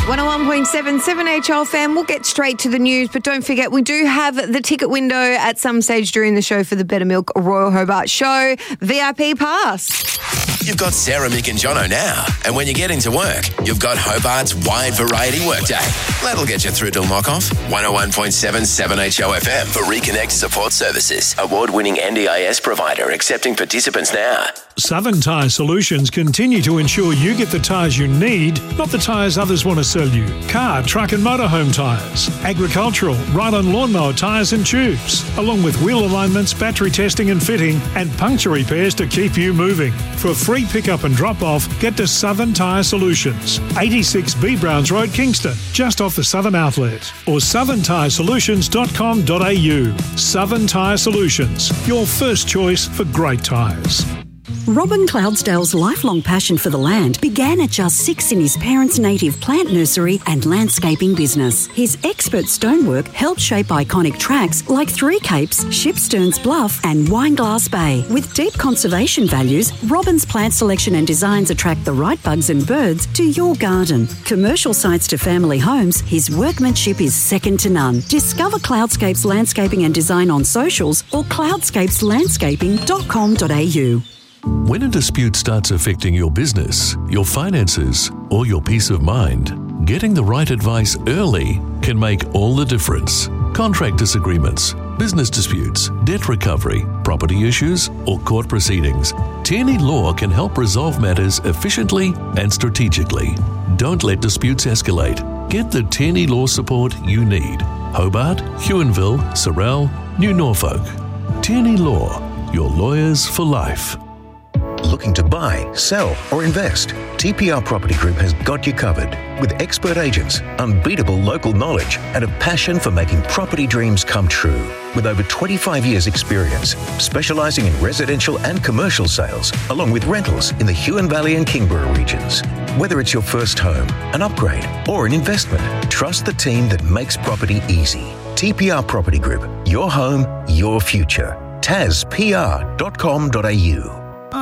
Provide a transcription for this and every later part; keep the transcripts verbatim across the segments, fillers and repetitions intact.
one oh one point seven, seven H O F M. We'll get straight to the news, but don't forget, we do have the ticket window at some stage during the show for the Better Milk Royal Hobart Show. V I P pass. You've got Sarah, Mick and Jono now. And when you get into work, you've got Hobart's wide variety workday. That'll get you through till knock-off. one oh one point seven, seven H O F M for Reconnect Support Services. Award-winning N D I S provider accepting participants now. Southern Tyre Solutions continue to ensure you get the tyres you need, not the tyres others want to sell you. Car, truck and motorhome tyres, agricultural, ride-on lawnmower tyres and tubes, along with wheel alignments, battery testing and fitting, and puncture repairs to keep you moving. For free pickup and drop-off, get to Southern Tyre Solutions, eighty-six B Browns Road, Kingston, just off the Southern Outlet, or southern tyre solutions dot com dot a u. Southern Tyre Solutions, your first choice for great tyres. Robin Cloudsdale's lifelong passion for the land began at just six in his parents' native plant nursery and landscaping business. His expert stonework helped shape iconic tracks like Three Capes, Shipsterns Bluff and Wineglass Bay. With deep conservation values, Robin's plant selection and designs attract the right bugs and birds to your garden. Commercial sites to family homes, his workmanship is second to none. Discover Cloudscapes Landscaping and Design on socials or cloudscapes landscaping dot com dot a u. When a dispute starts affecting your business, your finances, or your peace of mind, getting the right advice early can make all the difference. Contract disagreements, business disputes, debt recovery, property issues, or court proceedings. Tierney Law can help resolve matters efficiently and strategically. Don't let disputes escalate. Get the Tierney Law support you need. Hobart, Huonville, Sorell, New Norfolk. Tierney Law, your lawyers for life. Looking to buy, sell or invest? T P R Property Group has got you covered. With expert agents, unbeatable local knowledge and a passion for making property dreams come true. With over twenty-five years experience, specialising in residential and commercial sales, along with rentals in the Huon Valley and Kingborough regions. Whether it's your first home, an upgrade or an investment, trust the team that makes property easy. T P R Property Group, your home, your future. taz p r dot com dot a u.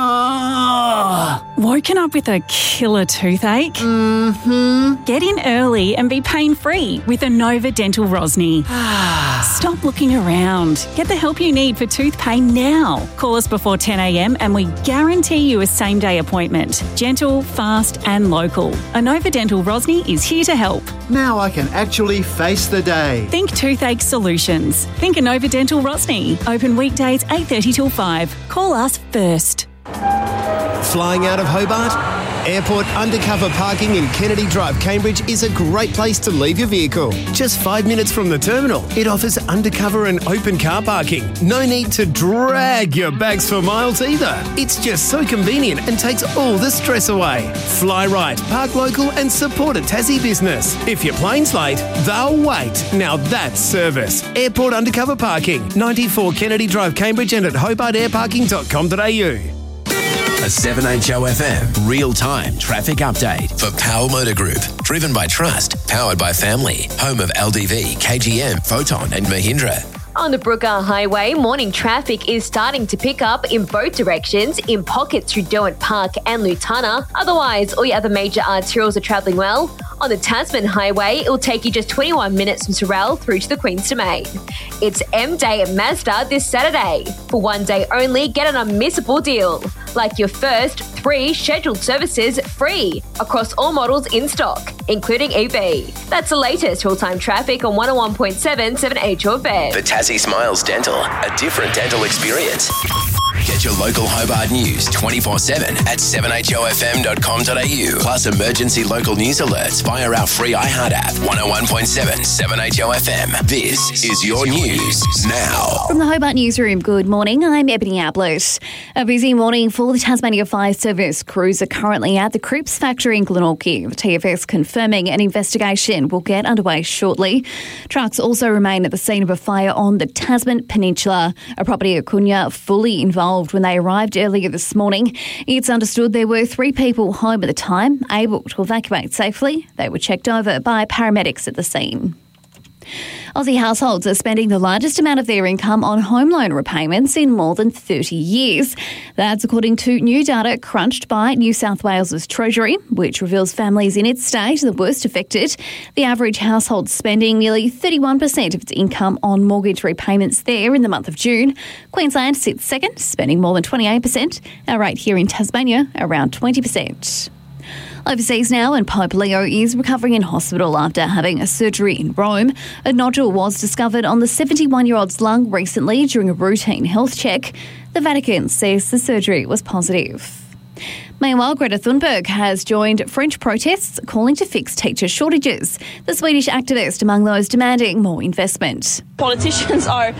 Oh, woken up with a killer toothache? Mm-hmm. Get in early and be pain-free with Inova Dental Rosny. Stop looking around. Get the help you need for tooth pain now. Call us before ten a m and we guarantee you a same-day appointment. Gentle, fast and local. Inova Dental Rosny is here to help. Now I can actually face the day. Think toothache solutions. Think Inova Dental Rosny. Open weekdays eight thirty till five. Call us first. Flying out of Hobart? Airport undercover parking in Kennedy Drive, Cambridge is a great place to leave your vehicle. Just five minutes from the terminal, it offers undercover and open car parking. No need to drag your bags for miles either. It's just so convenient and takes all the stress away. Fly right, park local and support a Tassie business. If your plane's late, they'll wait. Now that's service. Airport undercover parking, ninety-four Kennedy Drive, Cambridge and at hobart air parking dot com dot a u. A seven H O F M real-time traffic update for Powell Motor Group. Driven by trust, powered by family. Home of L D V, K G M, Photon and Mahindra. On the Brooker Highway, morning traffic is starting to pick up in both directions, in pockets through Derwent Park and Lutana. Otherwise, all your other major arterials are travelling well. On the Tasman Highway, it will take you just twenty-one minutes from Sorell through to the Queen's Domain. It's M Day at Mazda this Saturday. For one day only, get an unmissable deal. Like your first three scheduled services free across all models in stock, including E V. That's the latest real-time traffic on one oh one point seven, seven H O F M. For Tassie Smiles Dental, a different dental experience. Get your local Hobart news twenty-four seven at seven h o f m dot com dot a u. Plus emergency local news alerts via our free iHeart app. one oh one point seven, seven H O F M. This is your news now. From the Hobart Newsroom, good morning. I'm Ebony Ablos. A busy morning for the Tasmania Fire Service. Crews are currently at the Cripps factory in Glenorchy. The T F S confirming an investigation will get underway shortly. Trucks also remain at the scene of a fire on the Tasman Peninsula. A property at Cunha fully involved when they arrived earlier this morning. It's understood there were three people home at the time, able to evacuate safely. They were checked over by paramedics at the scene. Aussie households are spending the largest amount of their income on home loan repayments in more than thirty years. That's according to new data crunched by New South Wales's Treasury, which reveals families in its state the worst affected. The average household spending nearly thirty-one percent of its income on mortgage repayments there in the month of June. Queensland sits second, spending more than twenty-eight percent. Our rate here in Tasmania, around twenty percent. Overseas now, and Pope Leo is recovering in hospital after having a surgery in Rome. A nodule was discovered on the seventy-one-year-old's lung recently during a routine health check. The Vatican says the surgery was positive. Meanwhile, Greta Thunberg has joined French protests calling to fix teacher shortages. The Swedish activist among those demanding more investment. Politicians are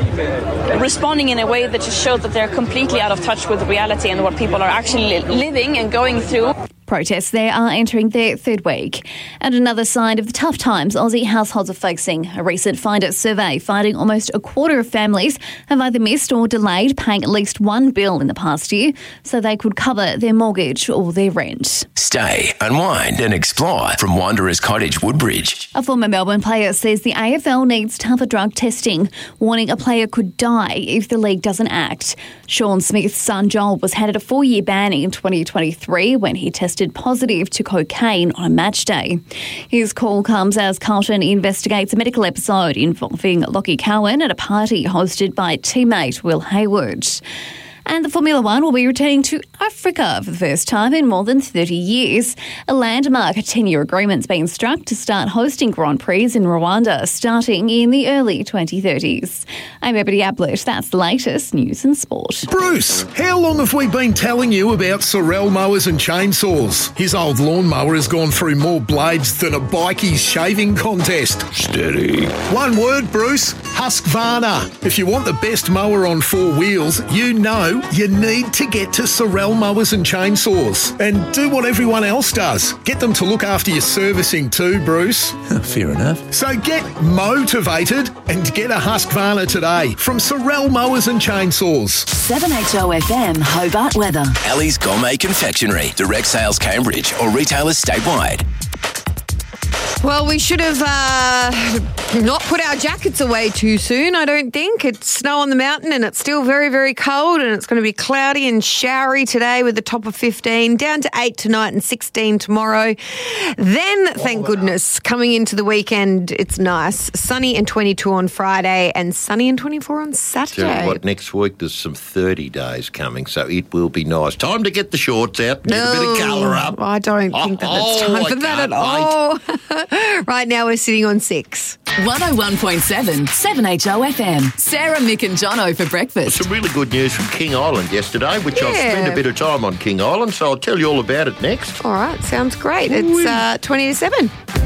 responding in a way that just shows that they're completely out of touch with reality and what people are actually living and going through. Protests there are entering their third week. And another sign of the tough times Aussie households are facing. A recent Find It survey finding almost a quarter of families have either missed or delayed paying at least one bill in the past year so they could cover their mortgage or their rent. Stay, unwind and explore from Wanderers Cottage, Woodbridge. A former Melbourne player says the A F L needs tougher drug testing, warning a player could die if the league doesn't act. Sean Smith's son Joel was handed a four-year ban in twenty twenty-three when he tested positive to cocaine on a match day. His call comes as Carlton investigates a medical episode involving Lockie Cowan at a party hosted by teammate Will Hayward. And the Formula One will be returning to Africa for the first time in more than thirty years. A landmark ten-year agreement's been struck to start hosting Grand Prix in Rwanda starting in the early twenty thirties. I'm Ebony Ablett. That's the latest news and sport. Bruce, how long have we been telling you about Sorel mowers and chainsaws? His old lawnmower has gone through more blades than a bikie's shaving contest. Steady. One word, Bruce. Husqvarna. If you want the best mower on four wheels, you know you need to get to Sorel Mowers and Chainsaws and do what everyone else does. Get them to look after your servicing too, Bruce. Fair enough. So get motivated and get a Husqvarna today from Sorel Mowers and Chainsaws. seven H O F M Hobart weather. Ali's Gourmet Confectionery. Direct sales Cambridge or retailers statewide. Well, we should have uh, not put our jackets away too soon, I don't think. It's snow on the mountain and it's still very, very cold, and it's going to be cloudy and showery today with a top of fifteen, down to eight tonight and sixteen tomorrow. Then, thank goodness, coming into the weekend, it's nice. Sunny and twenty-two on Friday and sunny and twenty-four on Saturday. Tell you what, next week there's some thirty days coming, so it will be nice. Time to get the shorts out, get no, a bit of colour up. I don't think that it's time oh, for I that at can't all. Right now we're sitting on six. one oh one point seven, seven H O F M. Sarah, Mick and Jono for breakfast. Some really good news from King Island yesterday, which Yeah. I've spent a bit of time on King Island, so I'll tell you all about it next. All right, sounds great. It's uh, twenty to seven.